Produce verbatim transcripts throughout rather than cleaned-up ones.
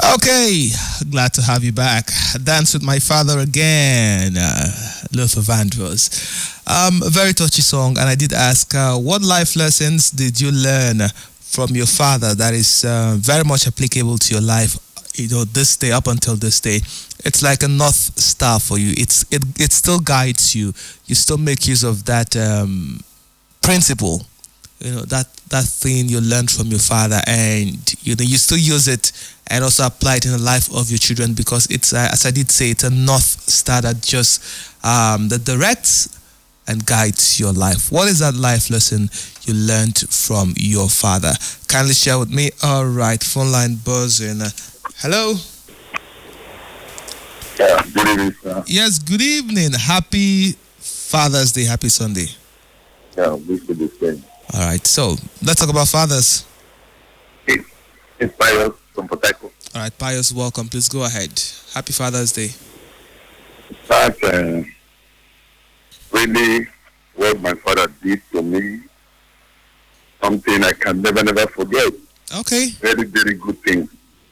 Okay, glad to have you back. Dance with My Father again, uh, Luther Vandross. Um, a very touchy song, and I did ask, uh, what life lessons did you learn from your father that is uh, very much applicable to your life, you know, this day, up until this day? It's like a North Star for you. It's It, it still guides you. You still make use of that um, principle, you know, that, that thing you learned from your father, and you know, you still use it and also apply it in the life of your children, because it's, uh, as I did say, it's a North Star that just um, that directs and guides your life. What is that life lesson you learned from your father? Kindly share with me. All right, phone line buzzing. Uh, hello. Yeah, good evening, sir. Yes, good evening. Happy Father's Day. Happy Sunday. Yeah, we should be same. All right, so let's talk about fathers. It's inspired from Potako. All right, Pius, welcome. Please go ahead. Happy Father's Day. That's uh, really what my father did to me. Something I can never, never forget. Okay. Very, very good thing.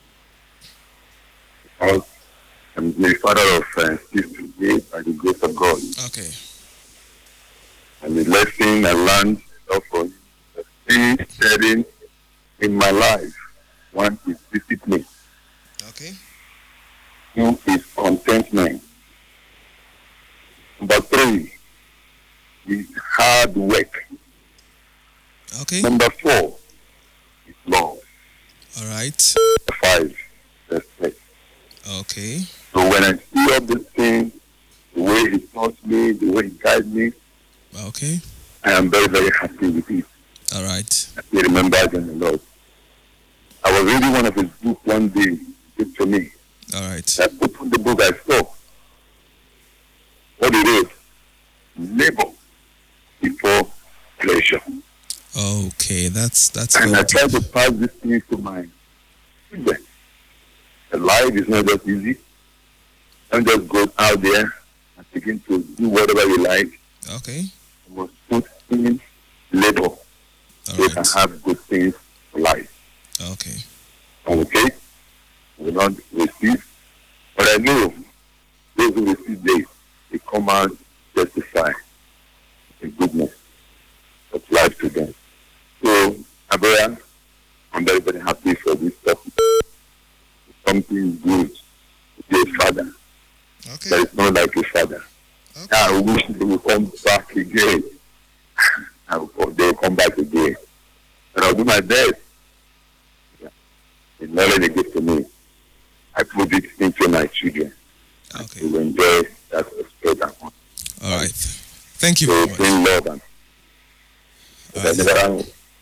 Because I'm the father of uh, six today by the grace of God. Okay. And the lesson I learned from the thing setting in my life. One is discipline. Okay. Two is contentment. Number three is hard work. Okay. Number four is love. All right. Five, respect. Okay. So when I see all these things, the way he taught me, the way he guides me, Okay. I am very, very happy with it. All right. He remembers them a lot. I was reading one of his books one day, he said to me, All right. I opened the book, I saw what it is. Labor before pleasure. Okay, that's that's And I good. try to pass these things to my children. The life is not just easy. Don't just go out there and begin to do whatever you like. Okay. You must put in labor All so you can right. have good things for life. Okay. Okay? We will not receive. But I know those who receive this, they come out justify the goodness of life to them. So, Abraham, I'm very, very happy for this stuff. Something good to be a father. Okay. There is not like a father. Okay. I wish they will come back again. I will, they will come back again. And I'll do my best. Yeah. The knowledge they give to me, I put it into my children. Okay. To enjoy that respect and honor. All right. Thank you So, very much. bring love and All that right. never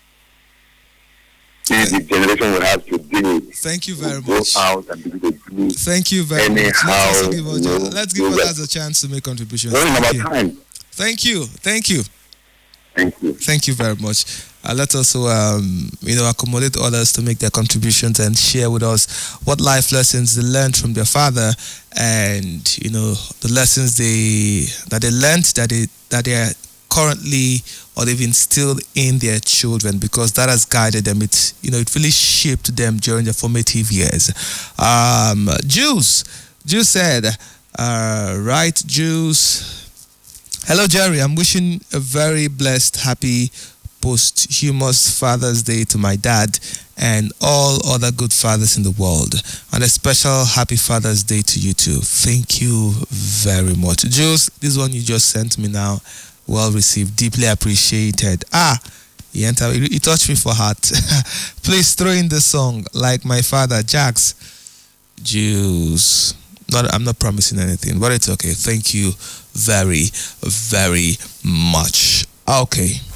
see the generation will have to deal with. Thank you very Go much. out and begin to do. Thank you very much. Let's Anyhow, also give you others, know, let's give do others that. a chance to make contributions. Worrying Thank about you. time. Thank you. Thank you. Thank you. Thank you very much. Uh, let's also, um, you know, accommodate others to make their contributions and share with us what life lessons they learned from their father, and you know, the lessons they that they learned that they that they are currently or they've instilled in their children, because that has guided them. It's, you know, it really shaped them during their formative years. Um, Juice, Juice said, uh, right, Juice. Hello, Jerry. I'm wishing a very blessed, happy, posthumous Father's Day to my dad and all other good fathers in the world. And a special happy Father's Day to you too. Thank you very much. Jules, this one you just sent me now, well received, deeply appreciated. Ah, he entered, he touched me for heart. Please throw in the song, Like My Father, Jax. Jules. Not, I'm not promising anything, but it's okay. Thank you very, very much. Okay.